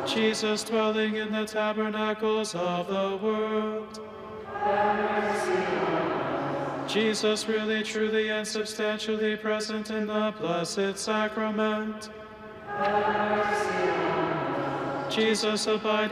Jesus dwelling in the tabernacles of the world. Jesus really, truly, and substantially present in the Blessed Sacrament. Jesus abiding